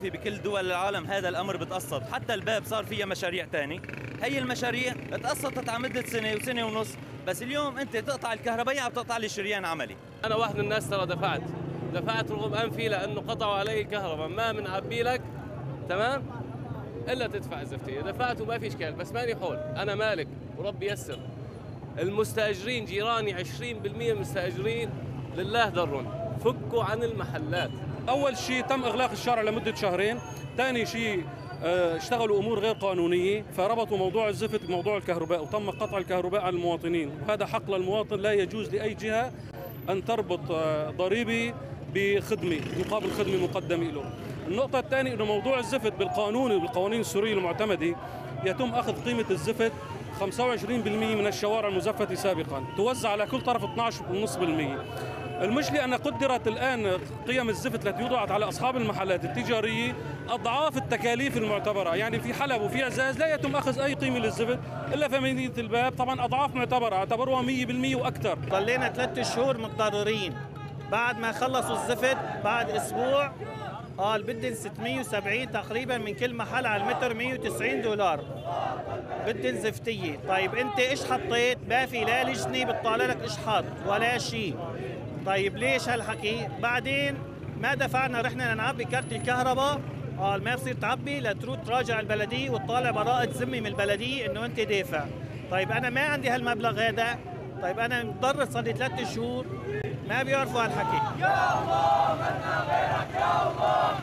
بكل دول العالم هذا الامر بتقسط، حتى الباب صار فيها مشاريع ثاني، هي المشاريع تقسطت على مده سنه وسنه ونص، بس اليوم انت تقطع الكهربائي عم تقطع لي شريان عملي. انا واحد من الناس ترى دفعت رغم انفي لانه قطعوا علي الكهرباء، ما بنعبي لك تمام الا تدفع الزفتيه، دفعت وما في اشكال، بس ماني حول، انا مالك وربي يسر. المستاجرين جيراني 20% من المستاجرين لله ضرهم، فكوا عن المحلات. أول شيء تم إغلاق الشارع لمدة شهرين، ثاني شيء اشتغلوا أمور غير قانونية، فربطوا موضوع الزفت بموضوع الكهرباء وتم قطع الكهرباء عن المواطنين، وهذا حق للمواطن، لا يجوز لأي جهة أن تربط ضريبي بخدمة مقابل خدمة مقدمة له. النقطة الثانية أنه موضوع الزفت بالقانون وبالقوانين السورية المعتمدة يتم أخذ قيمة الزفت 25% من الشوارع المزفتة سابقا، توزع على كل طرف 12.5%. المشكلة أن قدرت الآن قيم الزفت التي وضعت على أصحاب المحلات التجارية أضعاف التكاليف المعتبرة، يعني في حلب وفي عزاز لا يتم أخذ أي قيمة للزفت إلا في مدينة الباب، طبعا أضعاف معتبرة، اعتبروها 100% وأكثر. ضلينا 3 شهور متضررين، بعد ما خلصوا الزفت بعد أسبوع قال بدن 670 تقريبا من كل محل على المتر، $190 بدن زفتية. طيب أنت إيش حطيت؟ ما في لا لجنة بتطالع لك إيش حط ولا شيء. طيب ليش هالحكي؟ بعدين ما دفعنا، رحنا نعبي كارت الكهرباء، قال ما بصير تعبي لتروح تراجع البلدية وتطالع براءة ذمة من البلدية إنه أنت دافع. طيب أنا ما عندي هالمبلغ هذا، طيب أنا متضرر صار لي 3 شهور، ما بيعرفوا هالحكي. يا الله منا غيرك يا الله.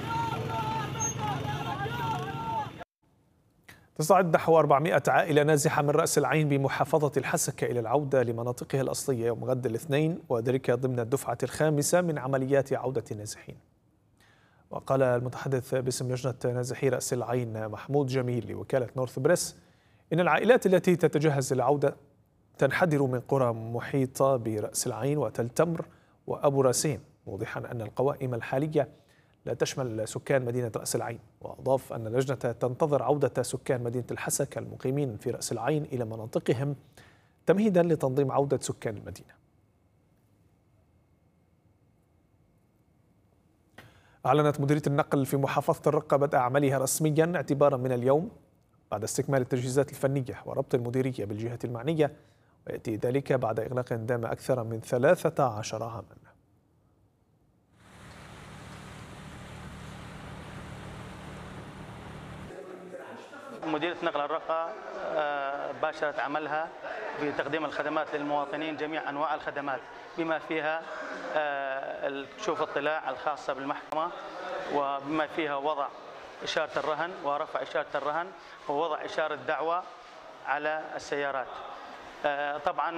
تصعد نحو 400 عائلة نازحة من رأس العين بمحافظة الحسكة إلى العودة لمناطقها الأصلية يوم غد الاثنين، وذلك ضمن الدفعة الخامسة من عمليات عودة النازحين. وقال المتحدث باسم لجنة نازحي رأس العين محمود جميل لوكالة نورث بريس إن العائلات التي تتجهز للعودة تنحدر من قرى محيطة برأس العين وتل تمر وأبو راسين، موضحا أن القوائم الحالية لا تشمل سكان مدينة رأس العين. وأضاف أن اللجنة تنتظر عودة سكان مدينة الحسكة المقيمين في رأس العين إلى مناطقهم تمهيدا لتنظيم عودة سكان المدينة. أعلنت مديرية النقل في محافظة الرقة بدء أعمالها رسميا اعتبارا من اليوم بعد استكمال التجهيزات الفنية وربط المديرية بالجهة المعنية، ويأتي ذلك بعد إغلاق دام أكثر من 13 عاما. مديرية نقل الرقة باشرت عملها بتقديم الخدمات للمواطنين، جميع أنواع الخدمات بما فيها شوف الاطلاع الخاصة بالمحكمة، وبما فيها وضع إشارة الرهن ورفع إشارة الرهن ووضع إشارة دعوة على السيارات. طبعا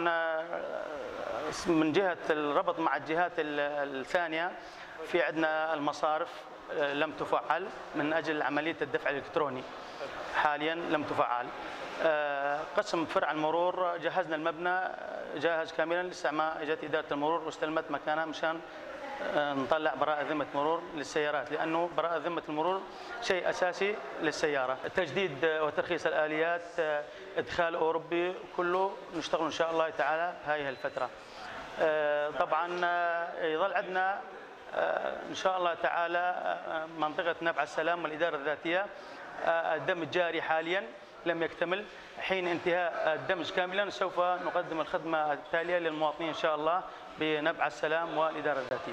من جهة الربط مع الجهات الثانية في عندنا المصارف لم تفعل من أجل عملية الدفع الإلكتروني، حاليا لم تفعل. قسم فرع المرور جهزنا المبنى جاهز كاملا، لسه ما اجت اداره المرور واستلمت مكانها مشان نطلع براءة ذمة مرور للسيارات، لانه براءة ذمة المرور شيء اساسي للسياره. تجديد وترخيص الاليات، ادخال اوروبي، كله نشتغل ان شاء الله تعالى هاي الفتره. طبعا يظل عندنا ان شاء الله تعالى منطقه نبع السلام والاداره الذاتيه الدمج جاري حاليا لم يكتمل، حين انتهاء الدمج كاملا سوف نقدم الخدمه التاليه للمواطنين ان شاء الله بنبع السلام والاداره الذاتيه.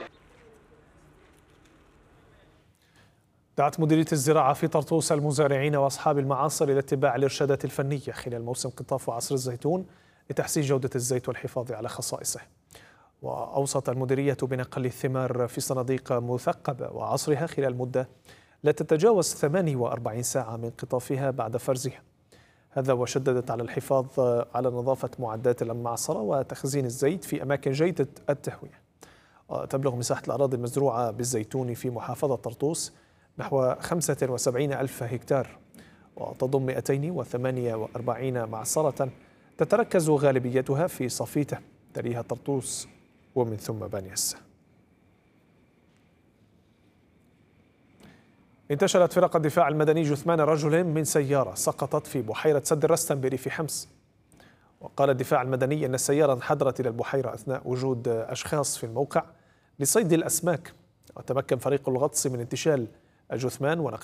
دعت مديرية الزراعة في طرطوس المزارعين وأصحاب المعاصر إلى اتباع الإرشادات الفنية خلال موسم قطاف وعصر الزيتون لتحسين جودة الزيت والحفاظ على خصائصه. وأوصت المديرية بنقل الثمار في صناديق مثقبة وعصرها خلال مدة لا تتجاوز 48 ساعة من قطافها بعد فرزها. هذا وشددت على الحفاظ على نظافة معدات المعصرة وتخزين الزيت في أماكن جيدة التهوية. وتبلغ مساحة الأراضي المزروعة بالزيتون في محافظة طرطوس نحو 75 ألف هكتار، وتضم 248 معصرة تتركز غالبيتها في صفيتة، تليها طرطوس ومن ثم بانيس. انتشلت فرق الدفاع المدني جثمان رجل من سيارة سقطت في بحيرة سد الرستم بريف حمص. وقال الدفاع المدني أن السيارة انحدرت إلى البحيرة أثناء وجود أشخاص في الموقع لصيد الأسماك، وتمكن فريق الغطس من انتشال الجثمان ونقل